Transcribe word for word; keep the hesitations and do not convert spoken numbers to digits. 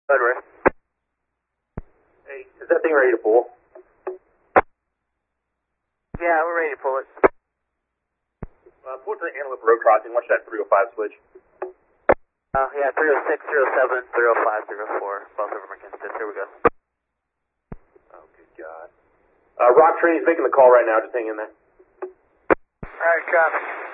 Good, Ray. Hey, is that thing ready to pull? Yeah, we're ready to pull it. Uh, pull it to the Antelope Road crossing. Watch that three oh five switch. Uh, yeah, three oh six, three oh seven, three oh five, three oh four. Both of them are against us. Here we go. Oh, good God. Uh, Rock Train's making the call right now. Just hang in there. Alright, copy.